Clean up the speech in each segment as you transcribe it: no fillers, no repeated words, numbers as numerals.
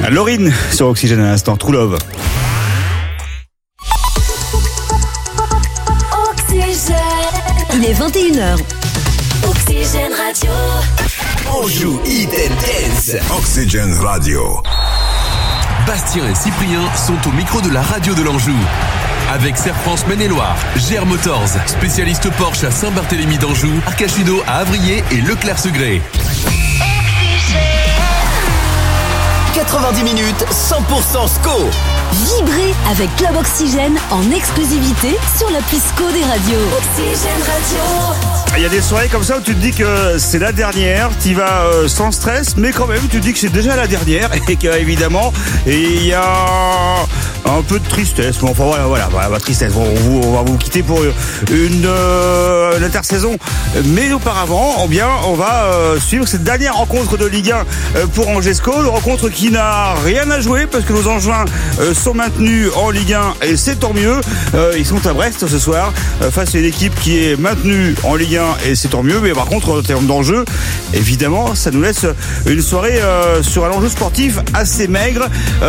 Laurine sur Oxygène à l'instant, True Love. Il est 21h. Oxygène Radio. Anjou Eat and Dance. Oxygène Radio. Bastien et Cyprien sont au micro de la radio de l'Anjou. Avec Serre France Maine-et-Loire, GR Motors, spécialiste Porsche à Saint-Barthélemy d'Anjou, Arcachido à Avrier et Leclerc-Segré. 90 minutes, 100% SCO. Vibrez avec Club Oxygène en exclusivité sur l'appli SCO des radios. Oxygène Radio. Il y a des soirées comme ça où tu te dis que c'est la dernière, tu y vas sans stress, mais quand même tu te dis que c'est déjà la dernière et qu'évidemment il y a un peu de tristesse. Bon, enfin voilà, tristesse. Bon, on va vous quitter pour une intersaison, mais auparavant, on va suivre cette dernière rencontre de Ligue 1 pour Angesco, une rencontre qui n'a rien à jouer parce que nos Angevins sont maintenus en Ligue 1 et c'est tant mieux. Ils sont à Brest ce soir face à une équipe qui est maintenue en Ligue 1 et c'est tant mieux, mais par contre en termes d'enjeu, évidemment ça nous laisse une soirée sur un enjeu sportif assez maigre.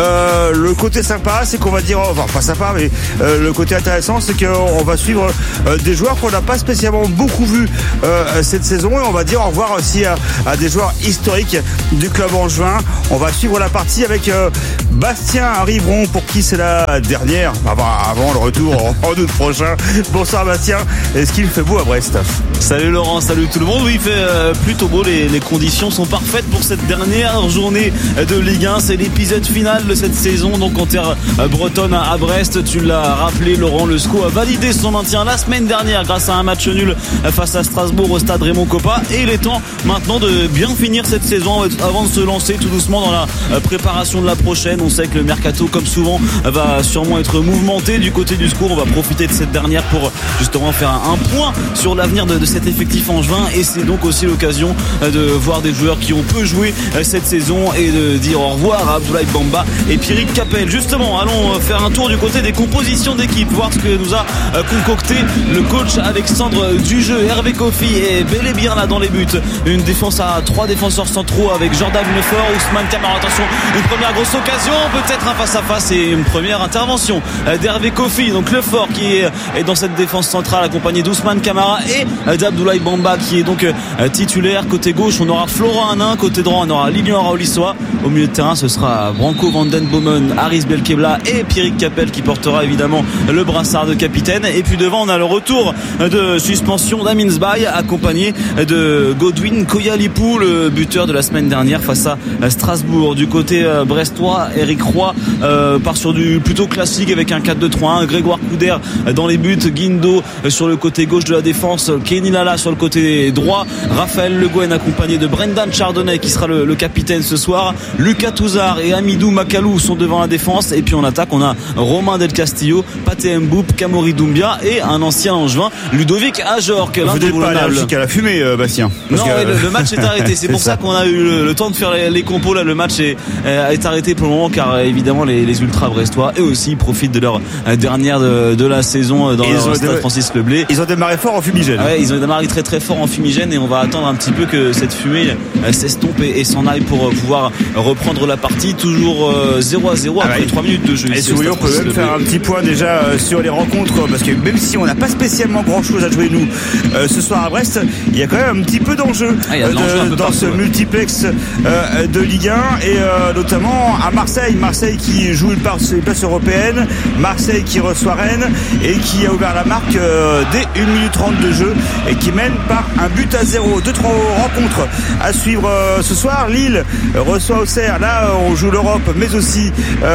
Le côté sympa, c'est qu'on va dire, enfin pas sympa, mais le côté intéressant, c'est qu'on va suivre des joueurs qu'on n'a pas spécialement beaucoup vus cette saison, et on va dire au revoir aussi à des joueurs historiques du club angevin. On va suivre la partie avec Bastien Rivron, pour qui c'est la dernière avant le retour en août prochain. Bonsoir Bastien, est-ce qu'il fait beau à Brest? Salut Laurent, salut tout le monde. Oui, il fait plutôt beau, les conditions sont parfaites pour cette dernière journée de Ligue 1. C'est l'épisode final de cette saison, donc en terre bretonne à Brest. Tu l'as rappelé Laurent, le SCO a validé son maintien la semaine dernière grâce à un match nul face à Strasbourg au stade Raymond Kopa, et il est temps maintenant de bien finir cette saison avant de se lancer tout doucement dans la préparation de la prochaine. On sait que le mercato, comme souvent, va sûrement être mouvementé du côté du SCO. On va profiter de cette dernière pour justement faire un point sur l'avenir de cet effectif angevin, et c'est donc aussi l'occasion de voir des joueurs qui ont peu joué cette saison et de dire au revoir à Abdoulaye Bamba et Pierrick Capel. Justement, allons faire un tour du côté des compositions d'équipe, voir ce que nous a concocté le coach Alexandre Dujeu. Hervé Kofi est bel et bien là dans les buts. Une défense à 3 défenseurs centraux avec Jordan Lefort, Ousmane Camara. Attention, une première grosse occasion, peut-être un face-à-face et une première intervention d'Hervé Kofi. Donc Lefort qui est dans cette défense centrale accompagné d'Ousmane Camara et d'Abdoulaye Bamba qui est donc titulaire. Côté gauche, on aura Florent Hanin. Côté droit, on aura Lilian Raolissoa. Au milieu de terrain, ce sera Branco van den Bomen, Haris Belkebla et Pierrick Capel qui portera évidemment le brassard de capitaine. Et puis devant, on a le retour de suspension d'Amin Zbaï accompagné de Godwin Koyalipou, le buteur de la semaine dernière face à Strasbourg. Du côté brestois, Eric Roy part sur du plutôt classique avec un 4-2-3-1. Grégoire Couder dans les buts, Guindo sur le côté gauche de la défense, Kenny Lala sur le côté droit, Raphaël Le Guen accompagné de Brendan Chardonnay qui sera le capitaine ce soir. Lucas Touzard et Amidou Makalou sont devant la défense, et puis en attaque on a Romain Del Castillo, Pathé Mboup, Kamori Doumbia et un ancien angevin, Ludovic Ajorc. Vous n'êtes pas allergique à la fumée, Bastien? Non, le match est arrêté. C'est pour ça qu'on a eu le temps de faire les compos. Là, le match est arrêté pour le moment, car évidemment les ultras brestois eux aussi profitent de leur dernière de la saison dans le stade Francis Leblay. Ils ont démarré fort en fumigène. Ouais, ils ont démarré très très fort en fumigène, et on va attendre un petit peu que cette fumée s'estompe et s'en aille pour pouvoir reprendre la partie. Toujours 0-0 après 3 minutes de jeu. Et si vous voulez, on peut même faire un petit point déjà sur les rencontres, parce que même si on n'a pas spécialement grand chose à jouer nous ce soir à Brest, il y a quand même un petit peu d'enjeu dans ce multiplex de Ligue 1, et notamment à Marseille qui joue une place européenne, Marseille qui reçoit Rennes et qui a ouvert la marque dès 1 minute 30 de jeu et qui mène par un but à 0. 2-3 rencontres à suivre ce soir. Lille reçoit Auxerre, là on joue l'Europe, mais aussi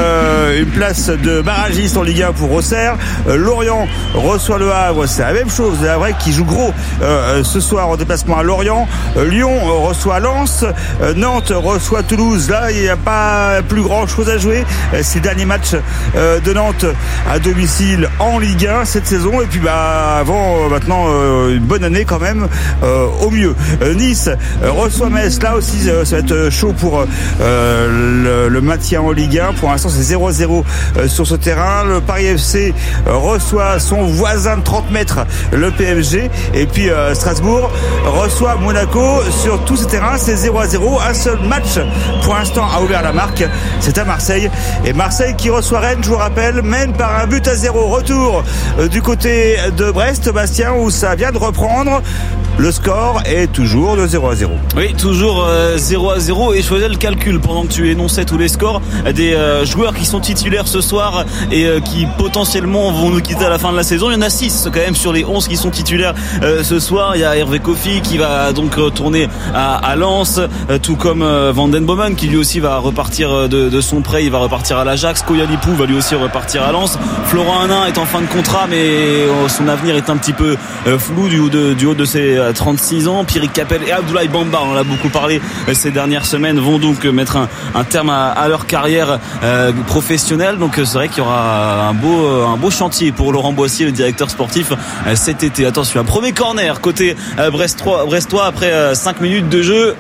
une place de barragiste en Ligue 1 pour Auxerre. Lorient reçoit le Havre, c'est la même chose, le Havre qui joue gros ce soir en déplacement à Lorient. Lyon reçoit Lens, Nantes reçoit Toulouse. Là il n'y a pas plus grand chose à jouer, c'est le dernier match de Nantes à domicile en Ligue 1 cette saison, et puis avant maintenant une bonne année quand même au mieux. Nice reçoit Metz, là aussi ça va être chaud pour le maintien en Ligue 1. Pour l'instant c'est 0-0 sur ce terrain. Le Paris FC reçoit son voisin de 30 mètres, le PSG, et puis Strasbourg reçoit Monaco. Sur tous ces terrains c'est 0-0, un seul match pour l'instant a ouvert la marque. C'est à Marseille. Et Marseille qui reçoit Rennes, je vous rappelle, mène par un but à 0. Retour du côté de Brest, Bastien, où ça vient de reprendre. Le score est toujours de 0-0. Oui, toujours 0-0. Et je faisais le calcul pendant que tu énonçais tous les scores des joueurs qui sont titulaires ce soir et qui potentiellement vont nous quitter à la fin de la saison. Il y en a 6 quand même sur les 11 qui sont titulaires ce soir. Il y a Hervé Kofi qui va donc retourner à Lens, tout comme Van den Bomen qui lui aussi va repartir de son prêt. Il va repartir à l'Ajax. Koyalipou va lui aussi repartir à Lens. Florent Hanin est en fin de contrat, mais son avenir est un petit peu flou du haut de ses 36 ans. Pierrick Capel et Abdoulaye Bamba, on en a beaucoup parlé ces dernières semaines, vont donc mettre un terme à leur carrière professionnelle. Donc c'est vrai qu'il y aura un beau chantier pour Laurent Boissier, le directeur sportif, cet été. Attention, un premier corner côté brestois après 5 minutes de jeu.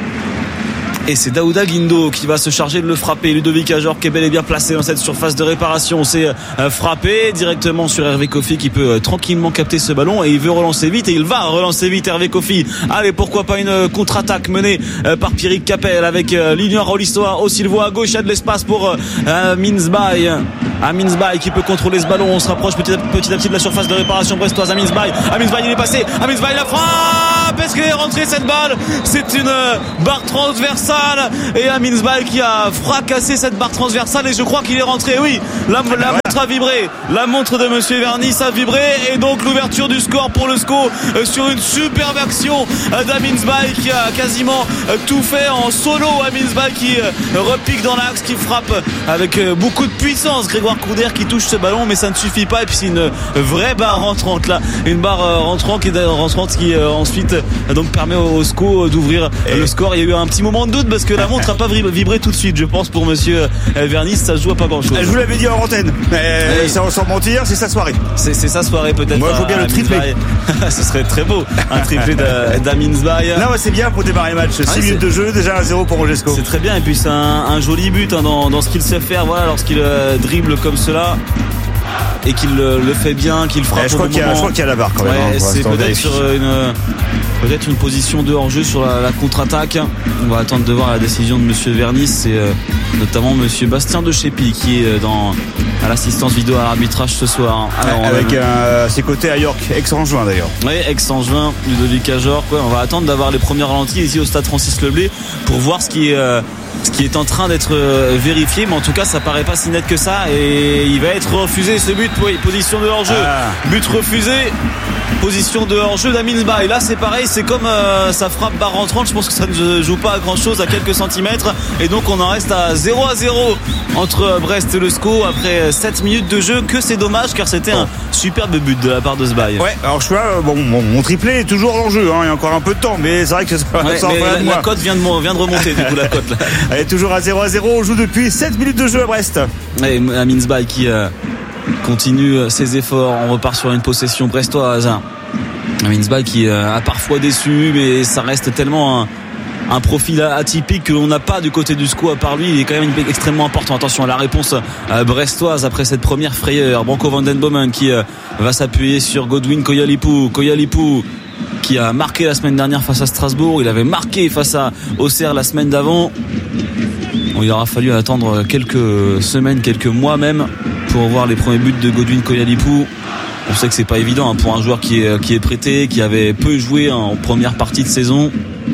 Et c'est Daouda Guindo qui va se charger de le frapper. Ludovic Ajor qui est bel et bien placé dans cette surface de réparation. C'est frappé directement sur Hervé Kofi qui peut tranquillement capter ce ballon et il veut relancer vite et il va relancer vite Hervé Kofi. Allez, pourquoi pas une contre-attaque menée par Pierrick Capel avec Lilian Rolistoa au Silvois à gauche. Il y a de l'espace pour Minsbaï. Minsbaï qui peut contrôler ce ballon. On se rapproche petit à petit de la surface de réparation brestoise. Minsbaï il est passé. Minsbaï la frappe. Est-ce qu'elle est rentrée cette balle? C'est une barre transversale. Et Minsbaï qui a fracassé cette barre transversale et je crois qu'il est rentré. Oui, la montre a vibré. La montre de Monsieur Vernis a vibré et donc l'ouverture du score pour le SCO sur une superbe action d'Aminsbaï qui a quasiment tout fait en solo. Minsbaï qui repique dans l'axe, qui frappe avec beaucoup de puissance. Grégoire Couder qui touche ce ballon, mais ça ne suffit pas. Et puis c'est une vraie barre rentrante là, une barre rentrante qui ensuite donc permet au SCO d'ouvrir le score. Il y a eu un petit moment de doute parce que la montre n'a pas vibré tout de suite, je pense, pour Monsieur Vernis. Ça se joue à pas grand chose. Je vous l'avais dit en antenne, sans mentir, c'est sa soirée. C'est sa soirée peut-être. Moi je vois bien le triplé. Ce serait très beau, un triplé d'Aminsbaï. Non, c'est bien pour démarrer le match. 6 minutes de jeu, déjà 1-0 pour Rogesco. C'est très bien et puis c'est un joli but dans ce qu'il sait faire. Voilà, lorsqu'il dribble comme cela et qu'il le fait bien, qu'il frappe. Je crois qu'il y a la barre quand même. Ouais, c'est peut-être sur une position de hors-jeu sur la contre-attaque. On va attendre de voir la décision de Monsieur Vernis. C'est notamment Monsieur Bastien de Chépy qui est à l'assistance vidéo à l'arbitrage ce soir. Alors, avec ses côtés à York, ex-Angevin d'ailleurs. Oui, ex-Angevin, Ludovic Ajor. On va attendre d'avoir les premiers ralentis ici au stade Francis Leblé pour voir ce qui est en train d'être vérifié, mais en tout cas ça paraît pas si net que ça et il va être refusé ce but. Oui, position de hors-jeu, but refusé, position de hors-jeu d'Aminsbaï. Là c'est pareil, c'est comme sa frappe barre rentrante. Je pense que ça ne joue pas à grand chose, à quelques centimètres, et donc on en reste à 0-0 entre Brest et le SCO après 7 minutes de jeu. Que c'est dommage car c'était un superbe but de la part de Sbaï. Ouais, alors je vois, mon triplé est toujours en jeu, il y a encore un peu de temps, mais c'est vrai que ça la cote vient de remonter du coup la cote là. Elle est toujours à 0-0, on joue depuis 7 minutes de jeu à Brest. Et Minsbaï qui continue ses efforts, on repart sur une possession brestoise. Minsbaï qui a parfois déçu, mais ça reste tellement un profil atypique que l'on n'a pas du côté du SCO à part lui. Il est quand même extrêmement important. Attention à la réponse brestoise après cette première frayeur. Branko Van den Bomen qui va s'appuyer sur Godwin Koyalipou qui a marqué la semaine dernière face à Strasbourg. Il avait marqué face à Auxerre la semaine d'avant. Il aura fallu attendre quelques semaines, quelques mois même pour voir les premiers buts de Godwin Koyalipou. On sait que c'est pas évident pour un joueur qui est prêté, qui avait peu joué en première partie de saison.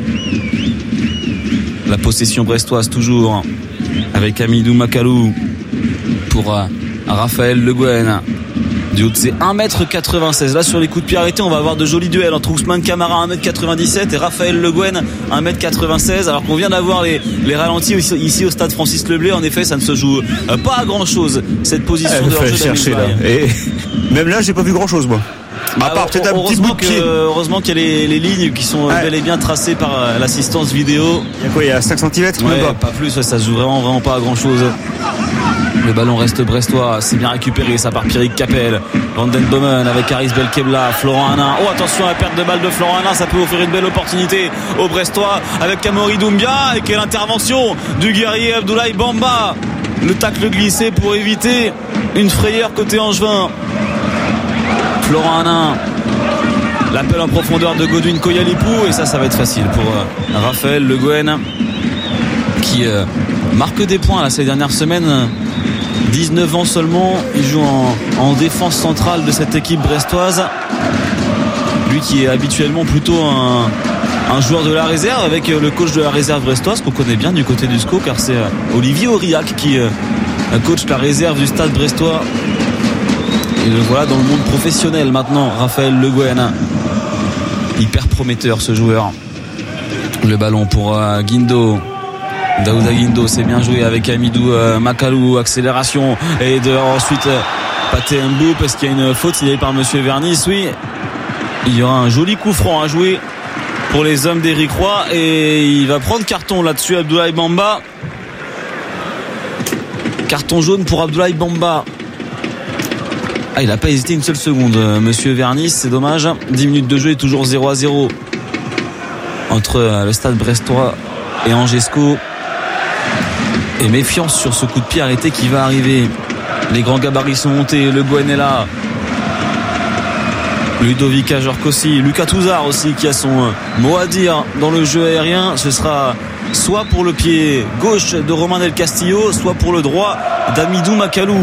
La possession brestoise toujours avec Amidou Makalou pour Raphaël Le Guen. Du haut de ses 1m96. Là sur les coups de pied arrêtés, on va avoir de jolis duels entre Ousmane Camara 1m97 et Raphaël Le Guen 1m96. Alors qu'on vient d'avoir les ralentis ici au stade Francis Leblé. En effet, ça ne se joue pas à grand chose cette position de hors-jeu d'Aminsbaï. Et même là, j'ai pas vu grand chose moi. À part peut-être un petit bout de pied. Heureusement qu'il y a les lignes qui sont bel et bien tracées par l'assistance vidéo. Il y a quoi? Il y a 5 cm? Pas plus, ça se joue vraiment pas à grand chose. Le ballon reste brestois, c'est bien récupéré, ça part Pierrick Capel, Van den Bomen avec Haris Belkebla, Florent Hanin. Oh attention à la perte de balle de Florent Hanin, ça peut offrir une belle opportunité aux Brestois avec Amaury Doumbia et quelle intervention du guerrier Abdoulaye Bamba. Le tacle glissé pour éviter une frayeur côté Angevin. Florent Hanin, l'appel en profondeur de Godwin Koyalipou et ça va être facile pour Raphaël Le Guen qui marque des points là, ces dernières semaines. 19 ans seulement, il joue en défense centrale de cette équipe brestoise. Lui qui est habituellement plutôt un joueur de la réserve, avec le coach de la réserve brestoise qu'on connaît bien du côté du SCO, car c'est Olivier Aurillac qui coach la réserve du stade brestois. Et le voilà dans le monde professionnel maintenant, Raphaël Le Guen. Hyper prometteur ce joueur. Le ballon pour Guindo. Daouda Guindo, c'est bien joué avec Amidou Makalou, accélération, et ensuite Pathé Mboup. Est-ce qu'il y a une faute signalée par Monsieur Vernis? Oui, il y aura un joli coup franc à jouer pour les hommes d'Éric Roy, et il va prendre carton là-dessus Abdoulaye Bamba. Carton jaune pour Abdoulaye Bamba. Il n'a pas hésité une seule seconde, Monsieur Vernis, c'est dommage. 10 minutes de jeu et toujours 0-0 entre le stade brestois et Angesco. Et méfiance sur ce coup de pied arrêté qui va arriver. Les grands gabarits sont montés. Le Guen est là. Ludovic Ajorc aussi. Lucas Touzard aussi qui a son mot à dire dans le jeu aérien. Ce sera soit pour le pied gauche de Romain Del Castillo, soit pour le droit d'Amidou Makalou.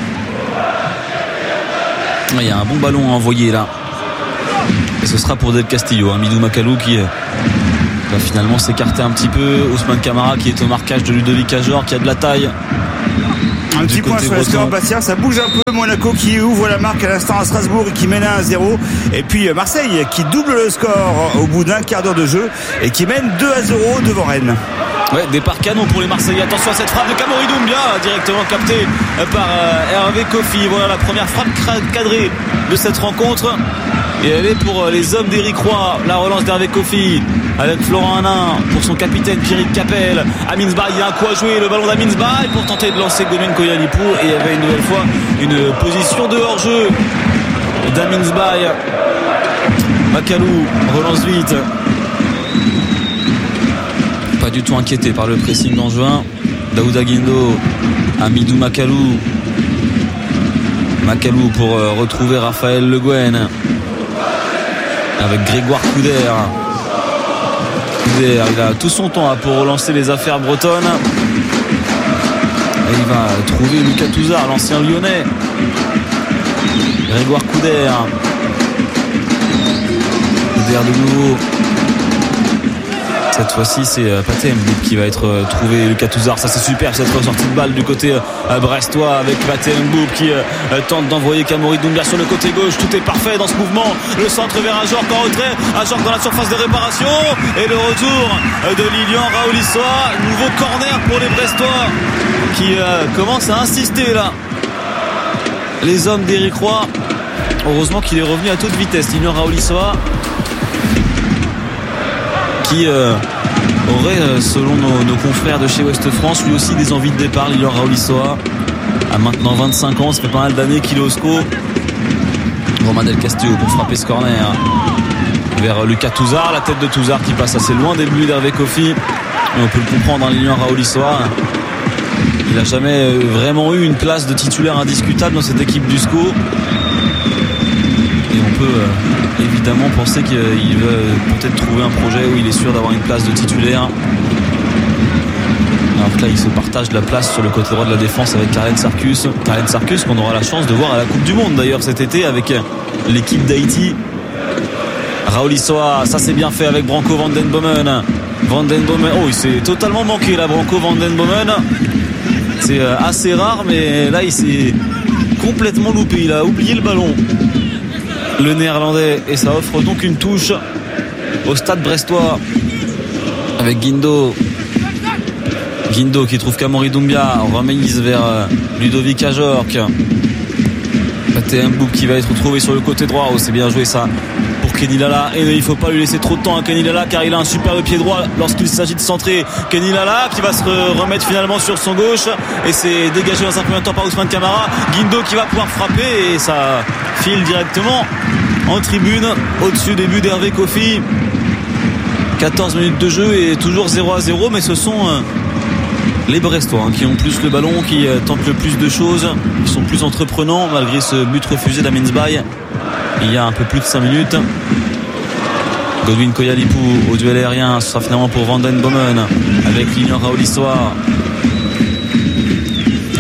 Il y a un bon ballon à envoyer là. Et ce sera pour Del Castillo. Amidou Makalou qui va finalement s'écarter un petit peu. Ousmane Camara qui est au marquage de Ludovic Ajorc, qui a de la taille. Un petit point sur le score, Bastien, ça bouge un peu. Monaco qui ouvre la marque à l'instant à Strasbourg et qui mène 1-0. Et puis Marseille qui double le score au bout d'un quart d'heure de jeu et qui mène 2-0 devant Rennes. Ouais, départ canon pour les Marseillais. Attention à cette frappe de Kamori Doumbia, directement captée par Hervé Kofi. Voilà la première frappe cadrée de cette rencontre. Et elle est pour les hommes d'Éric Roy. La relance d'Hervé Kofi avec Florent Hanin pour son capitaine Pierrick Capel. Aminsbaï, il y a un coup à jouer, le ballon d'Aminsbaï pour tenter de lancer Godwin Koyalipou. Et il y avait une nouvelle fois une position de hors-jeu d'Aminsbaï. Makalou relance vite. Pas du tout inquiété par le pressing d'Angevin. Daouda Guindo, Amidou Makalou. Makalou pour retrouver Raphaël Le Guen avec Grégoire Couder. Couder, il a tout son temps pour relancer les affaires bretonnes. Et il va trouver Lucas Touzard, l'ancien lyonnais. Grégoire Couder. Couder de nouveau. Cette fois-ci, c'est Pathé Mboup qui va être trouvé. Lucas Touzard, ça c'est super, cette ressortie de balle du côté brestois avec Pathé Mboup qui tente d'envoyer Kamori Doumbia sur le côté gauche. Tout est parfait dans ce mouvement. Le centre vers Ajorc en retrait. Ajorc dans la surface de réparation. Et le retour de Lilian Raolissois. Nouveau corner pour les Brestois qui commencent à insister là. Les hommes d'Éric Roy. Heureusement qu'il est revenu à toute vitesse. Lilian Raolissois qui aurait, selon nos confrères de chez Ouest France, lui aussi des envies de départ. Lilian Raolissoa a maintenant 25 ans, ça fait pas mal d'années qu'il est au SCO. Romain Del Castillo pour frapper ce corner vers Lucas Touzard, la tête de Touzard qui passe assez loin des buts d'Hervé Kofi. Et on peut le comprendre, hein, Lilian Raolissoa, il n'a jamais vraiment eu une place de titulaire indiscutable dans cette équipe du SCO. Et on peut évidemment penser qu'il veut peut-être trouver un projet où il est sûr d'avoir une place de titulaire. Alors que là il se partage la place sur le côté droit de la défense avec Karen Sarkus qu'on aura la chance de voir à la Coupe du Monde d'ailleurs cet été avec l'équipe d'Haïti. Raolissoa, ça c'est bien fait avec Branco Vandenbomen. Oh, il s'est totalement manqué là, Branco Vandenbomen. C'est assez rare, mais là il s'est complètement loupé, il a oublié le ballon, le néerlandais, et ça offre donc une touche au stade brestois avec Guindo qui trouve Kamori Doumbia, remise vers Ludovic Ajorc. Pathé Mboup qui va être retrouvé sur le côté droit. Oh, c'est bien joué ça pour Kenny Lala, et il ne faut pas lui laisser trop de temps à Kenny Lala car il a un superbe pied droit lorsqu'il s'agit de centrer. Kenny Lala qui va se remettre finalement sur son gauche et c'est dégagé dans un premier temps par Ousmane Camara. Guindo qui va pouvoir frapper et ça file directement en tribune au-dessus des buts d'Hervé Kofi. 14 minutes de jeu et toujours 0-0, mais ce sont les Brestois qui ont plus le ballon, qui tentent le plus de choses, qui sont plus entreprenants malgré ce but refusé d'Aminsbaï il y a un peu plus de 5 minutes. Godwin Koyalipou au duel aérien, ce sera finalement pour Vandenbomen avec Lilian Raolissoa.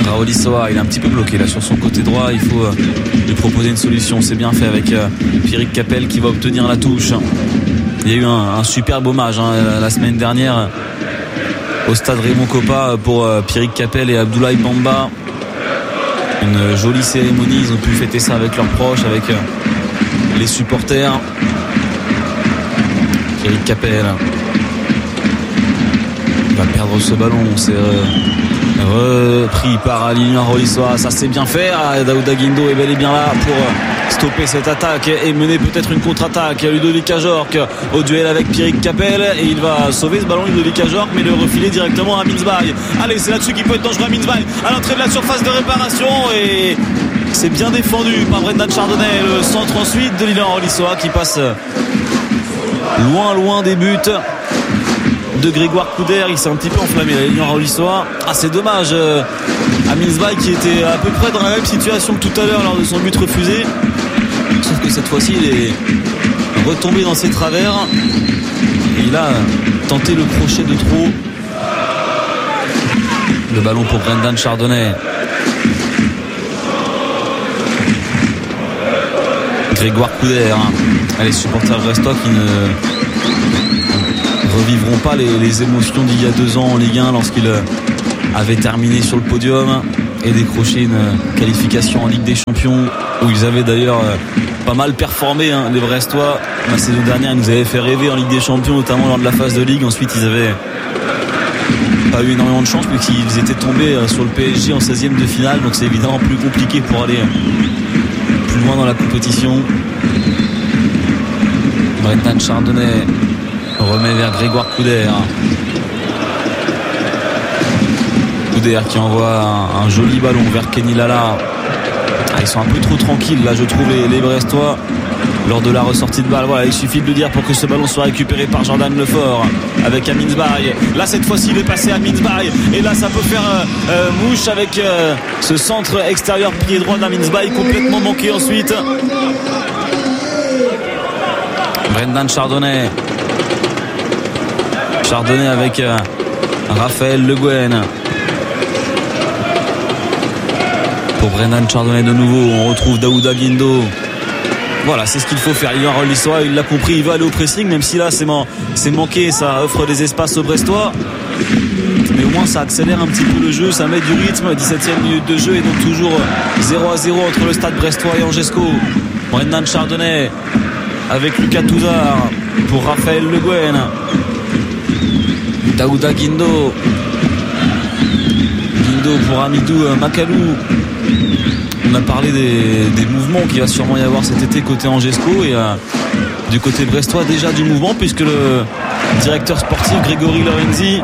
Raolissoa, il est un petit peu bloqué là sur son côté droit, il faut lui proposer une solution. C'est bien fait avec Pierrick Capel qui va obtenir la touche. Il y a eu un superbe hommage la semaine dernière au stade Raymond Kopa pour Pierrick Capel et Abdoulaye Bamba. Une jolie cérémonie, ils ont pu fêter ça avec leurs proches, avec les supporters. Pierrick Capel va perdre ce ballon, c'est repris par Lilian Raolissoa. Ça c'est bien fait. Daouda Guindo est bel et bien là pour stopper cette attaque et mener peut-être une contre-attaque. Ludovic Ajorc au duel avec Pierrick Capel et il va sauver ce ballon, Ludovic Ajorc, mais le refiler directement à Minzbaï. Allez, c'est là-dessus qu'il peut être dangereux à Minzbaï à l'entrée de la surface de réparation et c'est bien défendu par Brendan Chardonnay. Le centre ensuite de Lilian Raolissoa qui passe loin des buts de Grégoire Couder. Il s'est un petit peu enflammé là, Lilian Raolissoa. C'est dommage à Minzbaï qui était à peu près dans la même situation que tout à l'heure lors de son but refusé, sauf que cette fois-ci il est retombé dans ses travers et il a tenté le crochet de trop. Le ballon pour Brendan Chardonnay. Grégoire Couder, les supporters brestois qui ne revivront pas les émotions d'il y a 2 ans en Ligue 1 lorsqu'il avait terminé sur le podium et décroché une qualification en Ligue des Champions où ils avaient d'ailleurs pas mal performé, les Brestois. La saison dernière, ils nous avaient fait rêver en Ligue des Champions, notamment lors de la phase de Ligue. Ensuite, ils avaient pas eu énormément de chance puisqu'ils étaient tombés sur le PSG en 16e de finale, donc c'est évidemment plus compliqué pour aller plus loin dans la compétition. Brendan Chardonnay remet vers Grégoire Couder. Couder qui envoie un joli ballon vers Kenny Lala. Ils sont un peu trop tranquilles là, je trouve, les Brestois lors de la ressortie de balle. Voilà, il suffit de le dire pour que ce ballon soit récupéré par Jordan Lefort avec Minzbaï. Là cette fois-ci il est passé à Minzbaï et là ça peut faire mouche avec ce centre extérieur pied droit d'Minzbaï complètement manqué ensuite. Brendan Chardonnay avec Raphaël Le Guen. Pour Brendan Chardonnay de nouveau, on retrouve Daouda Guindo. Voilà, c'est ce qu'il faut faire. Lilian Raolissoa, il l'a compris, il va aller au pressing, même si là c'est manqué, ça offre des espaces aux Brestois. Mais au moins ça accélère un petit peu le jeu, ça met du rythme. 17e minute de jeu et donc toujours 0-0 entre le stade brestois et Angesco. Brendan Chardonnay avec Lucas Touzard pour Raphaël Le Guen. Daouda Guindo pour Amidou Makalou. On a parlé des mouvements qu'il va sûrement y avoir cet été côté Angesco et du côté brestois déjà du mouvement puisque le directeur sportif Grégory Lorenzi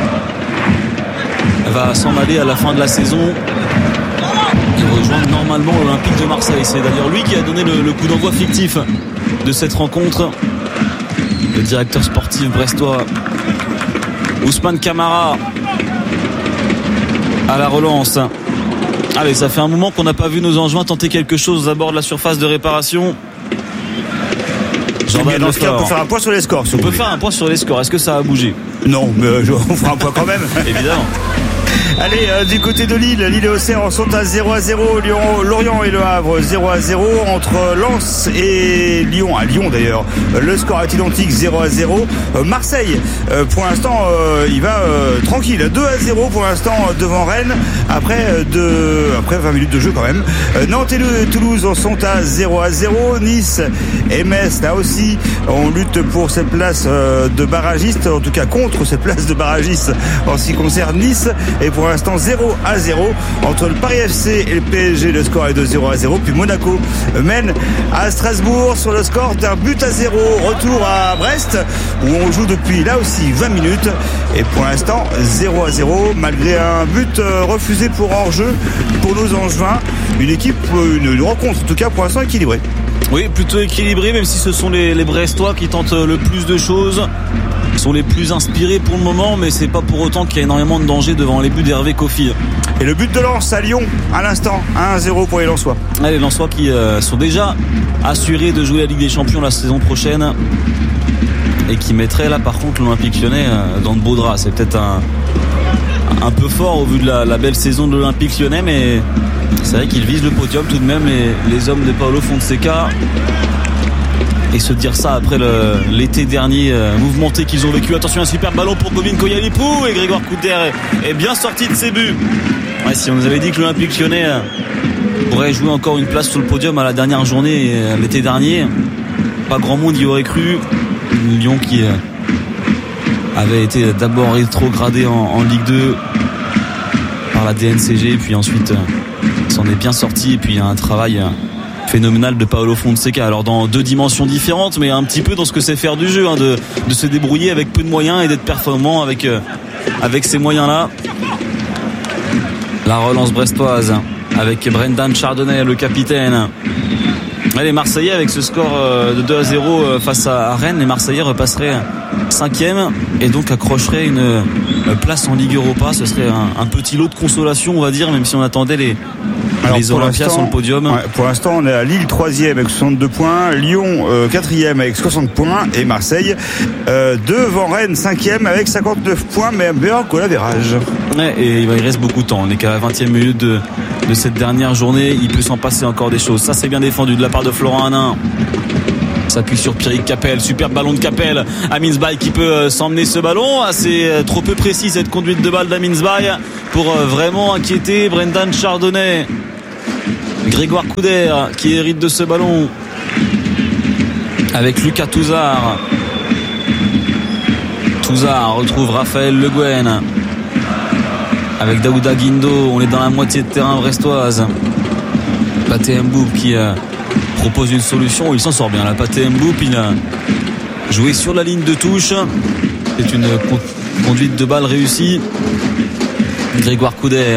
va s'en aller à la fin de la saison et rejoindre normalement l'Olympique de Marseille. C'est d'ailleurs lui qui a donné le coup d'envoi fictif de cette rencontre. Le directeur sportif brestois Ousmane Camara à la relance. Allez, ça fait un moment qu'on n'a pas vu nos Angevins tenter quelque chose à bord de la surface de réparation. Jordan Lefort. Dans ce cas, on peut faire un point sur les scores. On peut faire un point sur les scores. Est-ce que ça a bougé? Non, mais on fera un point quand même. Évidemment. Allez, du côté de Lille et Auxerre sont à 0-0. Lorient et Le Havre 0-0. Entre Lens et Lyon, à Lyon d'ailleurs, le score est identique, 0-0. Marseille, pour l'instant, il va tranquille, 2-0 pour l'instant devant Rennes après 20 minutes de jeu quand même. Nantes et Toulouse sont à 0-0. Nice et Metz, là aussi, on lutte pour cette place de barragiste, en tout cas contre cette place de barragiste en ce qui concerne Nice. Et pour l'instant 0-0 entre le Paris FC et le PSG, le score est de 0-0. Puis Monaco mène à Strasbourg sur le score d'un but à 0. Retour à Brest où on joue depuis là aussi 20 minutes et pour l'instant 0-0 malgré un but refusé pour hors-jeu pour nos Angevins. Une rencontre en tout cas pour l'instant équilibrée. Oui, plutôt équilibré, même si ce sont les Brestois qui tentent le plus de choses, sont les plus inspirés pour le moment, mais c'est pas pour autant qu'il y a énormément de danger devant les buts d'Hervé Kofi. Et le but de Lens à Lyon, à l'instant, 1-0 pour les Lensois. Les Lensois qui sont déjà assurés de jouer la Ligue des Champions la saison prochaine et qui mettraient là par contre l'Olympique Lyonnais dans de beaux draps. C'est peut-être un peu fort au vu de la belle saison de l'Olympique Lyonnais, mais c'est vrai qu'ils visent le podium tout de même, les hommes de Paulo Fonseca. Et se dire ça après l'été dernier mouvementé qu'ils ont vécu. Attention, un super ballon pour Govin Koyalipou, et Grégoire Couder est bien sorti de ses buts. Ouais, si on nous avait dit que l'Olympique Lyonnais pourrait jouer encore une place sur le podium à la dernière journée l'été dernier, pas grand monde y aurait cru. Lyon qui avait été d'abord rétrogradé en Ligue 2 par la DNCG, puis ensuite s'en est bien sorti, et puis il y a un travail phénoménal de Paulo Fonseca, alors dans deux dimensions différentes, mais un petit peu dans ce que c'est faire du jeu, de se débrouiller avec peu de moyens et d'être performant avec ces moyens là. La relance brestoise avec Brendan Chardonnay, le capitaine. Les Marseillais, avec ce score de 2-0 face à Rennes, les Marseillais repasseraient 5e et donc accrocheraient une place en Ligue Europa. Ce serait un petit lot de consolation, on va dire, même si on attendait les Olympias sur le podium. Ouais, pour l'instant, on est à Lille 3e avec 62 points, Lyon 4e avec 60 points et Marseille devant Rennes 5e avec 59 points, mais un meilleur goal average. Ouais, et il reste beaucoup de temps. On n'est qu'à la 20e minute de cette dernière journée. Il peut s'en passer encore des choses. Ça, c'est bien défendu de la part de Florent Hanin. S'appuie sur Pierrick Capel, superbe ballon de Capel. Amins Baye qui peut s'emmener ce ballon. C'est trop peu précis cette conduite de balle d'Amins Baye pour vraiment inquiéter Brendan Chardonnay. Grégoire Couder qui hérite de ce ballon avec Lucas Touzard. Touzard retrouve Raphaël Le Guen avec Daouda Guindo. On est dans la moitié de terrain brestoise. Pathé Mboup qui propose une solution. Il s'en sort bien là. Pathé Mboup, il a joué sur la ligne de touche. C'est une conduite de balle réussie. Grégoire Couder.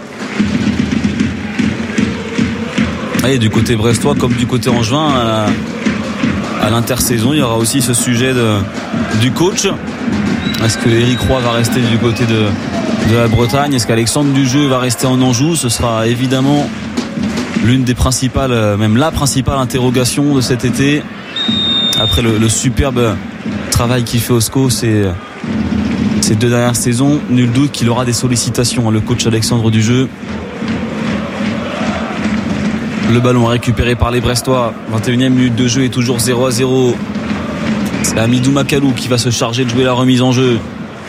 Et du côté brestois comme du côté angevin, à l'intersaison, il y aura aussi ce sujet du coach. Est-ce que Éric Roy va rester du côté de la Bretagne? Est-ce qu'Alexandre Dujeu va rester en Anjou? Ce sera évidemment l'une des principales, même la principale interrogation de cet été. Après le superbe travail qu'il fait au SCO ces 2 dernières saisons, nul doute qu'il aura des sollicitations, le coach Alexandre Dujeu. Le ballon récupéré par les Brestois. 21e minute de jeu et toujours 0-0. C'est Hamidou Makalou qui va se charger de jouer la remise en jeu.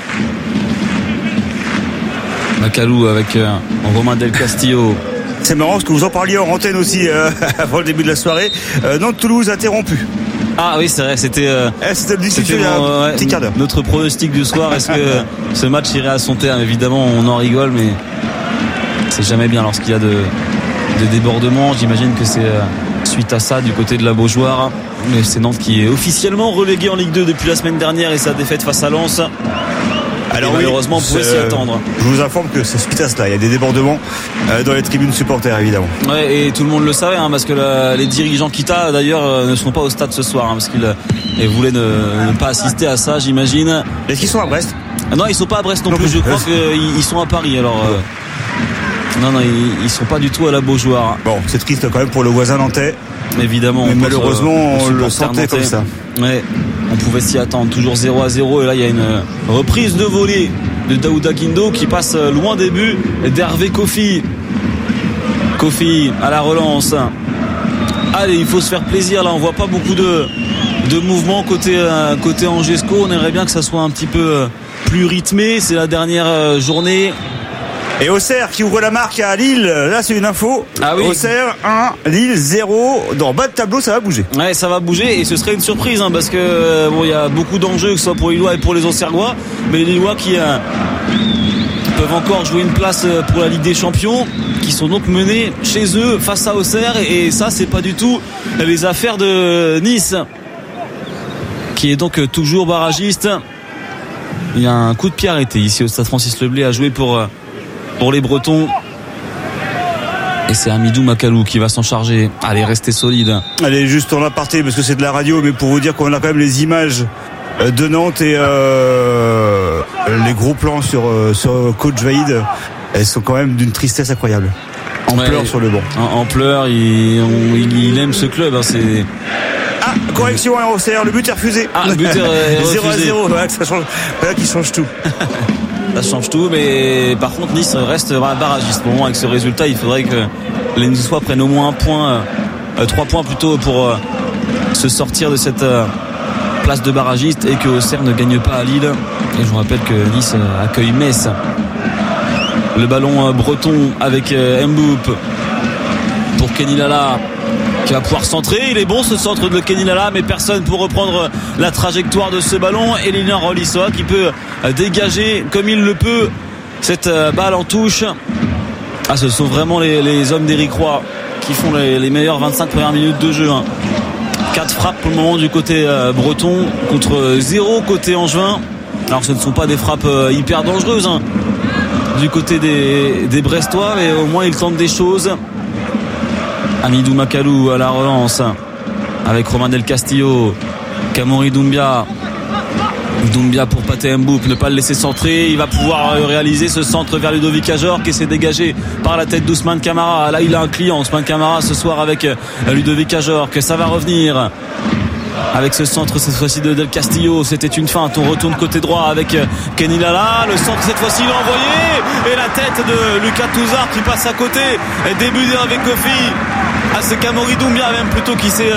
Makalou avec Romain Del Castillo. C'est marrant parce que vous en parliez en antenne aussi avant le début de la soirée. Nantes-Toulouse interrompu. Ah oui, c'est vrai, c'était le discussion il y a un petit quart d'heure. Notre pronostic du soir, est-ce que ce match irait à son terme? Évidemment, on en rigole, mais c'est jamais bien lorsqu'il y a des débordements. J'imagine que c'est suite à ça du côté de la Beaujoire. Mais c'est Nantes qui est officiellement relégué en Ligue 2 depuis la semaine dernière et sa défaite face à Lens. Alors oui, malheureusement, on pouvait s'y attendre. Je vous informe que c'est suite à cela. Il y a des débordements dans les tribunes supporters, évidemment. Ouais, et tout le monde le savait, parce que les dirigeants Kita, d'ailleurs, ne seront pas au stade ce soir, parce qu'ils voulaient ne pas assister à ça, j'imagine. Est-ce qu'ils sont à Brest? Non, ils sont pas à Brest non plus. Je crois qu'ils sont à Paris. Alors, non, ils sont pas du tout à la Beaujoire. Bon, c'est triste quand même pour le voisin nantais. Évidemment. Mais malheureusement, on le sentait comme ça. Ouais, on pouvait s'y attendre. Toujours 0-0. Et là, il y a une reprise de volée de Daouda Guindo qui passe loin des buts d'Hervé Kofi. Kofi à la relance. Allez, il faut se faire plaisir. Là, on voit pas beaucoup de mouvement côté Angesco. On aimerait bien que ça soit un petit peu plus rythmé. C'est la dernière journée. Et Auxerre qui ouvre la marque à Lille. Là, c'est une info. Ah oui. Auxerre 1, Lille 0. Dans bas de tableau, ça va bouger. Ouais, ça va bouger et ce serait une surprise parce que il y a beaucoup d'enjeux, que ce soit pour les Lillois et pour les Auxerrois. Mais les Lillois qui peuvent encore jouer une place pour la Ligue des Champions, qui sont donc menés chez eux face à Auxerre. Et ça, c'est pas du tout les affaires de Nice, qui est donc toujours barragiste. Il y a un coup de pied arrêté ici au Stade Francis Leblay à jouer pour les Bretons. Et c'est Hamidou Makalou qui va s'en charger. Allez, restez solide. Allez, juste en aparté parce que c'est de la radio, mais pour vous dire qu'on a quand même les images de Nantes et les gros plans sur coach Vaïd, elles sont quand même d'une tristesse incroyable. En pleurs sur le banc. En pleurs, il aime ce club. C'est... Ah, correction à Auxerre, le but est refusé. Ah, le but est refusé. 0-0, voilà, ça change, voilà qui change tout. Ça change tout, mais par contre Nice reste barragiste. Pour moi, avec ce résultat, il faudrait que les Niçois prennent au moins 3 points plutôt pour se sortir de cette place de barragiste et que Auxerre ne gagne pas à Lille. Et je vous rappelle que Nice accueille Metz. Le ballon breton avec Mboup pour Kenny Lala qui va pouvoir centrer. Il est bon ce centre de Kenny Lala, mais personne pour reprendre la trajectoire de ce ballon. Et Lilian Rolissoa qui peut dégager comme il le peut cette balle en touche. Ce sont vraiment les hommes d'Éric Roy qui font les meilleures 25 premières minutes de jeu. 4 frappes pour le moment du côté breton contre 0 côté angevin. Alors ce ne sont pas des frappes hyper dangereuses du côté des Brestois, mais au moins ils tentent des choses. Amidou Makalou à la relance avec Romain Del Castillo, Kamori Doumbia pour Pathé Mboup, ne pas le laisser centrer. Il va pouvoir réaliser ce centre vers Ludovic Ajor qui s'est dégagé par la tête d'Ousmane Camara. Là il a un client, Ousmane Camara ce soir avec Ludovic Ajor, que ça va revenir avec ce centre cette fois-ci de Del Castillo. C'était une feinte, on retourne côté droit avec Kenny Lala. Le centre cette fois-ci il est envoyé et la tête de Lucas Touzard qui passe à côté. Début avec Kofi. C'est Kamori Doumbia même plutôt qui s'est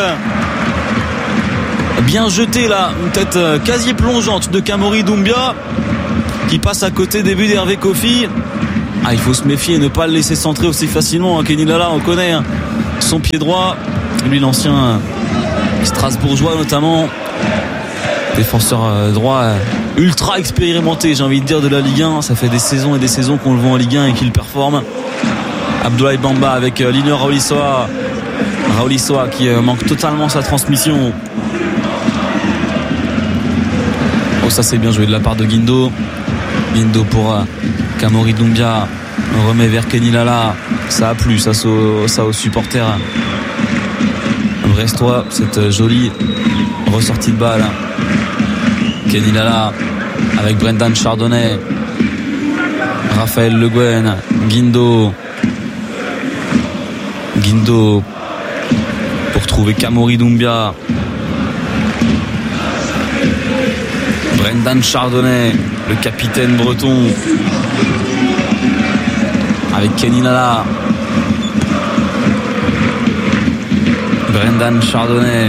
bien jeté là, une tête quasi plongeante de Kamori Doumbia qui passe à côté. Début d'Hervé Kofi. Il faut se méfier, ne pas le laisser centrer aussi facilement. Kenny Lala, on connaît son pied droit, lui l'ancien Strasbourgeois notamment, défenseur droit ultra expérimenté, j'ai envie de dire, de la Ligue 1. Ça fait des saisons et des saisons qu'on le voit en Ligue 1 et qu'il performe. Abdoulaye Bamba avec Lilian Raolissoa qui manque totalement sa transmission. Ça c'est bien joué de la part de Guindo pour Kamori Doumbia. On remet vers Kenny Lala. Ça a plu ça aux supporters brestois, cette jolie ressortie de balle. Kenny Lala avec Brendan Chardonnay, Raphaël Le Guen, Guindo pour trouver Kamori Doumbia. Brendan Chardonnay, le capitaine breton, avec Kenny Lala. Brendan Chardonnay.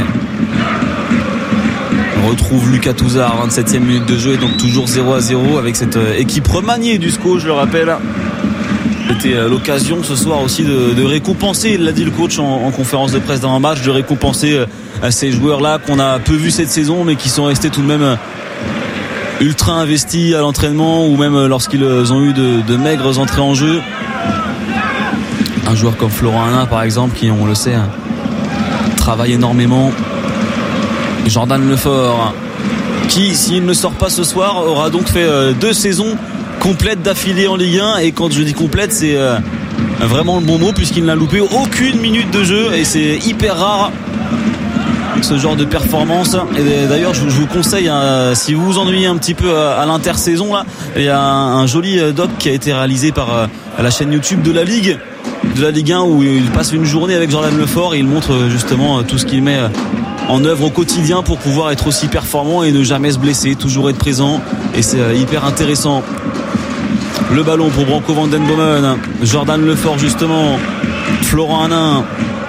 On retrouve Lucas Touzard, 27e minute de jeu, et donc toujours 0-0 avec cette équipe remaniée du SCO, je le rappelle. C'était l'occasion ce soir aussi de récompenser, il l'a dit le coach en conférence de presse dans un match, de récompenser ces joueurs-là qu'on a peu vus cette saison, mais qui sont restés tout de même ultra investis à l'entraînement ou même lorsqu'ils ont eu de maigres entrées en jeu. Un joueur comme Florent Hanin par exemple, qui, on le sait, travaille énormément. Jordan Lefort, qui, s'il ne sort pas ce soir, aura donc fait 2 saisons complètes d'affilée en Ligue 1. Et quand je dis complète, c'est vraiment le bon mot, puisqu'il n'a loupé aucune minute de jeu, et c'est hyper rare ce genre de performance. Et d'ailleurs je vous conseille, si vous vous ennuyez un petit peu à l'intersaison là, il y a un joli doc qui a été réalisé par la chaîne YouTube de la Ligue 1, où il passe une journée avec Jordan Lefort et il montre justement tout ce qu'il met en œuvre au quotidien pour pouvoir être aussi performant et ne jamais se blesser, toujours être présent, et c'est hyper intéressant. Le ballon pour Branko van den Bomen, Jordan Lefort justement, Florent Hanin,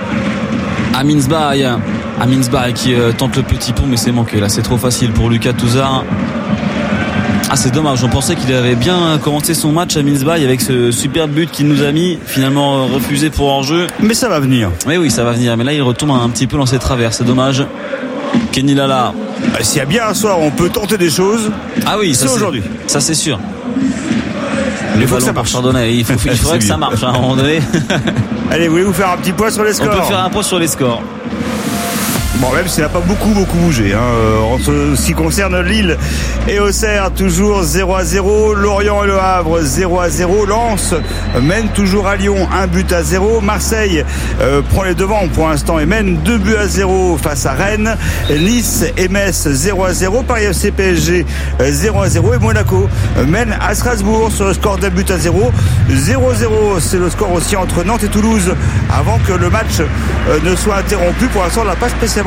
Aminsbaï qui tente le petit pont, mais c'est manqué là, c'est trop facile pour Lucas Touzard. C'est dommage, on pensait qu'il avait bien commencé son match à Aminsbaï avec ce superbe but qu'il nous a mis, finalement refusé pour hors-jeu. Mais ça va venir. Mais oui, ça va venir, mais là il retombe un petit peu dans ses travers, c'est dommage. Kenny Lala. S'il y a bien un soir où on peut tenter des choses, oui, c'est aujourd'hui. Ça c'est sûr. Il faut que ça marche. Il faudrait que ça marche à un moment donné. Allez, voulez-vous faire un petit point sur les scores? On peut faire un point sur les scores. Bon, même s'il n'a pas beaucoup bougé entre ce qui concerne Lille et Auxerre, toujours 0-0. Lorient et Le Havre 0-0. Lens mène toujours à Lyon 1-0. Marseille prend les devants pour l'instant et mène 2-0 face à Rennes. Nice et Metz 0-0. Paris FC PSG 0-0. Et Monaco mène à Strasbourg sur le score d'1-0. 0-0, c'est le score aussi entre Nantes et Toulouse avant que le match ne soit interrompu. Pour l'instant, on n'a pas spécialement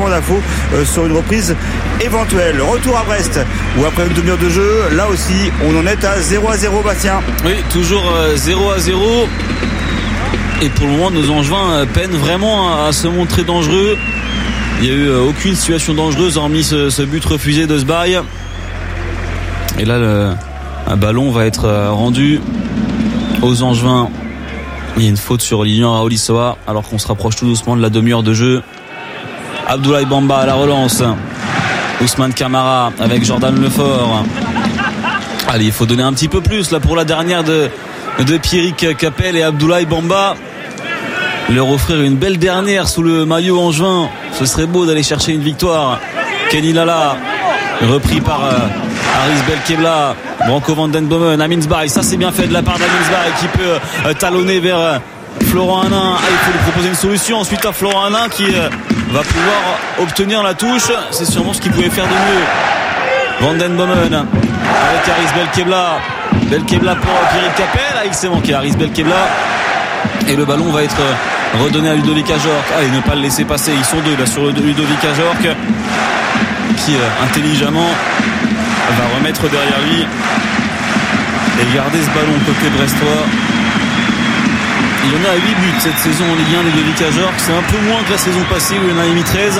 éléments d'info sur une reprise éventuelle. Retour à Brest, où après une demi-heure de jeu, là aussi, on en est à 0-0, Bastien. Oui, toujours 0-0. Et pour le moment, nos Angevins peinent vraiment à se montrer dangereux. Il n'y a eu aucune situation dangereuse hormis ce but refusé de Sbaï. Et là, un ballon va être rendu aux Angevins. Il y a une faute sur Lilian Raolissoa alors qu'on se rapproche tout doucement de la demi-heure de jeu. Abdoulaye Bamba à la relance. Ousmane Camara avec Jordan Lefort. Allez, il faut donner un petit peu plus là pour la dernière de Pierrick Capel et Abdoulaye Bamba. Leur offrir une belle dernière sous le maillot angevin. Ce serait beau d'aller chercher une victoire. Kenny Lala, repris par Aris Belkebla, Branko van den Bomen, Amin Sbaï. Ça c'est bien fait de la part d'Amin Sbaï qui peut talonner vers Florent Hanin. Il faut lui proposer une solution ensuite à Florent Hanin qui va pouvoir obtenir la touche. C'est sûrement ce qu'il pouvait faire de mieux. Van den Bomen avec Aris Belkebla. Belkebla pour Pierrick Capel. Il s'est manqué Aris Belkebla. Et le ballon va être redonné à Ludovic Ajorc. Allez, ne pas le laisser passer. Ils sont deux là sur le Ludovic Ajorc qui intelligemment va remettre derrière lui et garder ce ballon côté brestois. Il y en a 8 buts cette saison en Ligue 1, Ludovic Ajorc. C'est un peu moins que la saison passée où il en a mis 13.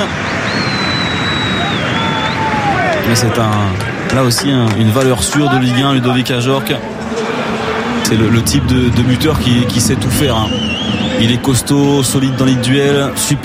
Mais c'est là aussi une valeur sûre de Ligue 1, Ludovic Ajorc. C'est le type de buteur qui sait tout faire. Il est costaud, solide dans les duels, super.